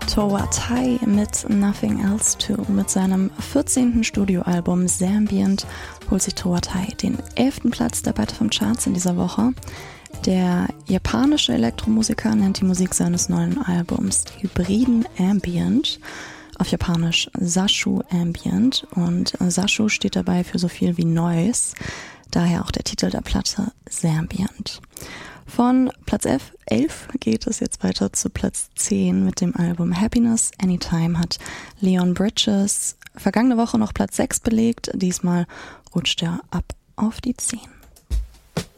Towatai mit Nothing Else To. Mit seinem 14. Studioalbum Zambient holt sich Towatai den 11. Platz der Bottom Charts in dieser Woche. Der japanische Elektromusiker nennt die Musik seines neuen Albums Hybriden Ambient, auf Japanisch Zashu Ambient, und Zashu steht dabei für so viel wie Noise, daher auch der Titel der Platte Zambient. Von Platz 11 geht es jetzt weiter zu Platz 10 mit dem Album Happiness Anytime. Hat Leon Bridges vergangene Woche noch Platz 6 belegt, diesmal rutscht er ab auf die 10.